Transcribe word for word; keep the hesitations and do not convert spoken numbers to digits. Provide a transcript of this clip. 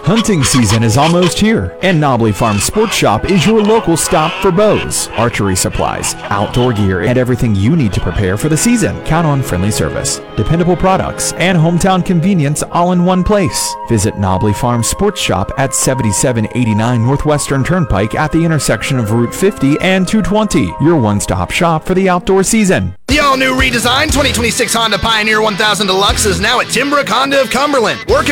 Hunting season is almost here, and Knobley Farm Sports Shop is your local stop for bows, archery supplies, outdoor gear, and everything you need to prepare for the season. Count on friendly service, dependable products, and hometown convenience all in one place. Visit Knobley Farm Sports Shop at seventy-seven eighty-nine Northwestern Turnpike at the intersection of Route fifty and two twenty. Your one-stop shop for the outdoor season. The all-new redesigned twenty twenty-six Honda Pioneer one thousand Deluxe is now at Timbrook Honda of Cumberland. Working